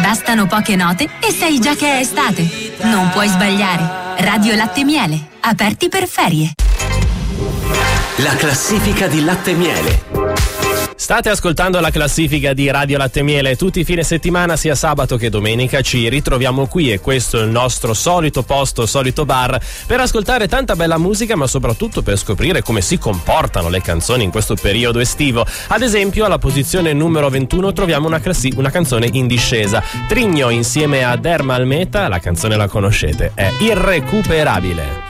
Bastano poche note e sai già che è estate. Non puoi sbagliare. Radio Latte Miele, aperti per ferie. La classifica di Latte Miele. State ascoltando la classifica di Radio Latte Miele. Tutti i fine settimana, sia sabato che domenica, ci ritroviamo qui e questo è il nostro solito posto, solito bar, per ascoltare tanta bella musica, ma soprattutto per scoprire come si comportano le canzoni in questo periodo estivo. Ad esempio, alla posizione numero 21 troviamo una canzone in discesa. Trigno insieme a Derma Almeta, la canzone la conoscete, è Irrecuperabile.